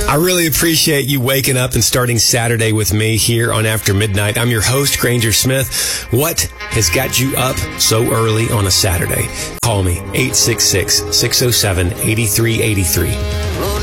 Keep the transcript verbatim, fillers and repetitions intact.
I really appreciate you waking up and starting Saturday with me here on After Midnight. I'm your host, Granger Smith. What has got you up so early on a Saturday? Call me, eight six six, six oh seven, eight three eight three.